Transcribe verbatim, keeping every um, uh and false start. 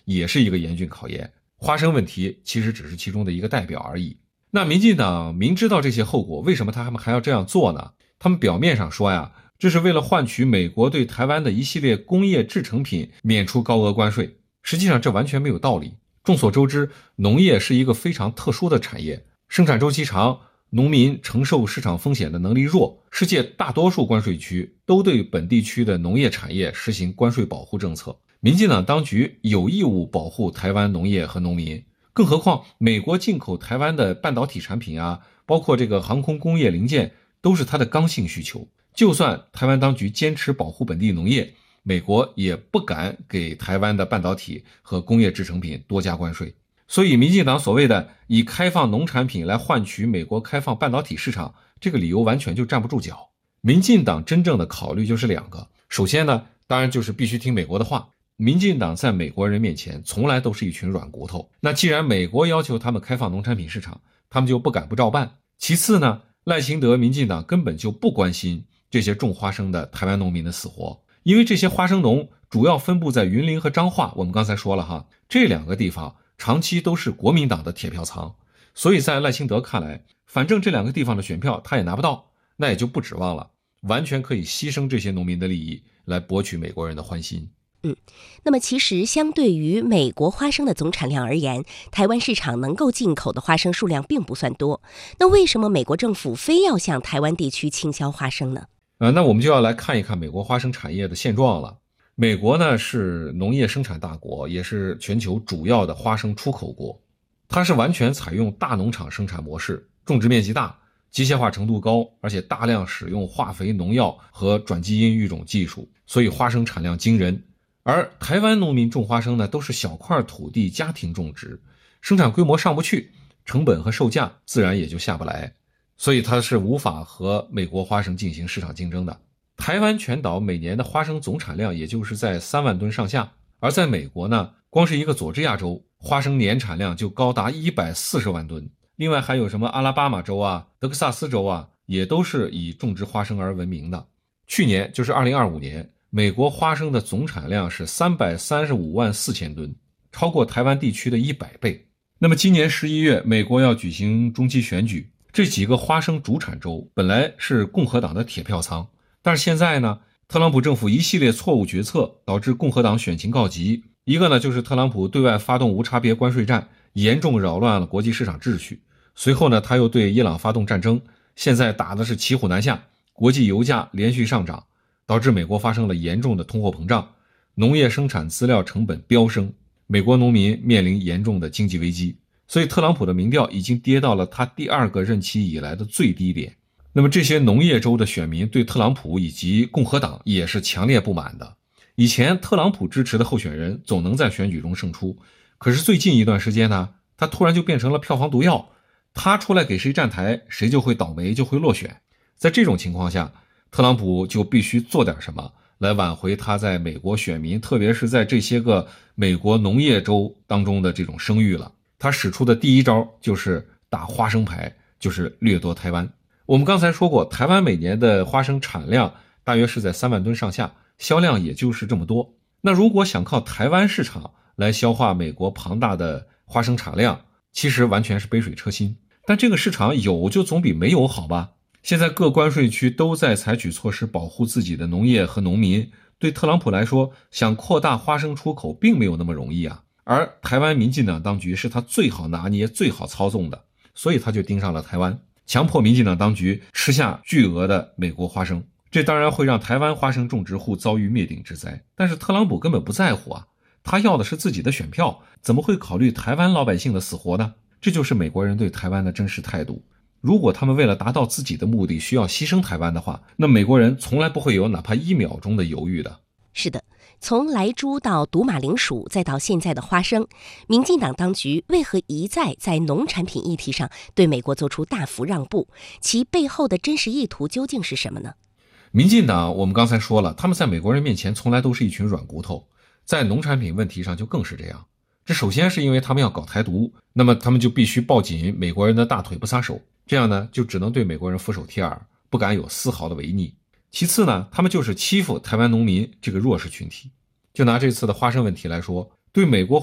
也是一个严峻考验。花生问题其实只是其中的一个代表而已。那民进党明知道这些后果，为什么他们还要这样做呢？他们表面上说呀，这是为了换取美国对台湾的一系列工业制成品免除高额关税，实际上这完全没有道理。众所周知，农业是一个非常特殊的产业，生产周期长，农民承受市场风险的能力弱，世界大多数关税区都对本地区的农业产业实行关税保护政策。民进党当局有义务保护台湾农业和农民，更何况美国进口台湾的半导体产品啊，包括这个航空工业零件，都是它的刚性需求。就算台湾当局坚持保护本地农业，美国也不敢给台湾的半导体和工业制成品多加关税。所以民进党所谓的以开放农产品来换取美国开放半导体市场，这个理由完全就站不住脚。民进党真正的考虑就是两个，首先呢，当然就是必须听美国的话。民进党在美国人面前从来都是一群软骨头，那既然美国要求他们开放农产品市场，他们就不敢不照办。其次呢，赖清德民进党根本就不关心这些种花生的台湾农民的死活，因为这些花生农主要分布在云林和彰化，我们刚才说了哈，这两个地方长期都是国民党的铁票仓，所以在赖清德看来，反正这两个地方的选票他也拿不到，那也就不指望了，完全可以牺牲这些农民的利益来博取美国人的欢心。 嗯，那么其实相对于美国花生的总产量而言，台湾市场能够进口的花生数量并不算多。那为什么美国政府非要向台湾地区倾销花生呢？ 呃，那我们就要来看一看美国花生产业的现状了。美国呢是农业生产大国，也是全球主要的花生出口国。它是完全采用大农场生产模式，种植面积大，机械化程度高，而且大量使用化肥、农药和转基因育种技术，所以花生产量惊人。而台湾农民种花生呢，都是小块土地家庭种植，生产规模上不去，成本和售价自然也就下不来，所以它是无法和美国花生进行市场竞争的。台湾全岛每年的花生总产量也就是在三万吨上下，而在美国呢，光是一个佐治亚州花生年产量就高达一百四十万吨，另外还有什么阿拉巴马州啊、德克萨斯州啊，也都是以种植花生而闻名的。去年就是二零二五年，美国花生的总产量是三百三十五万四千吨，超过台湾地区的一百倍。那么今年十一月，美国要举行中期选举，这几个花生主产州本来是共和党的铁票仓，但是现在呢，特朗普政府一系列错误决策导致共和党选情告急。一个呢，就是特朗普对外发动无差别关税战，严重扰乱了国际市场秩序。随后呢，他又对伊朗发动战争，现在打的是骑虎难下，国际油价连续上涨，导致美国发生了严重的通货膨胀，农业生产资料成本飙升，美国农民面临严重的经济危机。所以特朗普的民调已经跌到了他第二个任期以来的最低点。那么这些农业州的选民对特朗普以及共和党也是强烈不满的。以前特朗普支持的候选人总能在选举中胜出，可是最近一段时间呢，他突然就变成了票房毒药，他出来给谁站台，谁就会倒霉，就会落选。在这种情况下，特朗普就必须做点什么来挽回他在美国选民，特别是在这些个美国农业州当中的这种声誉了。他使出的第一招就是打花生牌，就是掠夺台湾。我们刚才说过，台湾每年的花生产量大约是在三万吨上下，销量也就是这么多。那如果想靠台湾市场来消化美国庞大的花生产量，其实完全是杯水车薪。但这个市场有就总比没有好吧？现在各关税区都在采取措施保护自己的农业和农民，对特朗普来说，想扩大花生出口并没有那么容易啊。而台湾民进党当局是他最好拿捏、最好操纵的，所以他就盯上了台湾，强迫民进党当局吃下巨额的美国花生。这当然会让台湾花生种植户遭遇灭顶之灾，但是特朗普根本不在乎啊，他要的是自己的选票，怎么会考虑台湾老百姓的死活呢？这就是美国人对台湾的真实态度。如果他们为了达到自己的目的需要牺牲台湾的话，那美国人从来不会有哪怕一秒钟的犹豫的。 是的，从莱猪到毒马铃薯，再到现在的花生，民进党当局为何一再在农产品议题上对美国做出大幅让步？其背后的真实意图究竟是什么呢？ 民进党我们刚才说了，他们在美国人面前从来都是一群软骨头，在农产品问题上就更是这样。这首先是因为他们要搞台独，那么他们就必须抱紧美国人的大腿不撒手，这样呢就只能对美国人俯首帖耳，不敢有丝毫的违逆。其次呢，他们就是欺负台湾农民这个弱势群体。就拿这次的花生问题来说，对美国